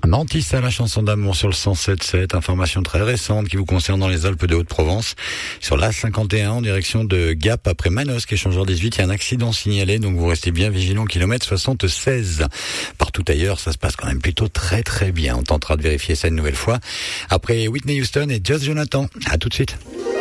Nantis à la chanson d'amour sur le 107.7, information très récente qui vous concerne dans les Alpes de Haute-Provence. Sur l'A51 en direction de Gap après Manosque, échangeur 18, il y a un accident signalé, donc vous restez bien vigilant, kilomètre 76. Partout ailleurs, ça se passe quand même plutôt très très bien. On tentera de vérifier ça une nouvelle fois. Après Whitney Houston et Just Jonathan. À tout de suite.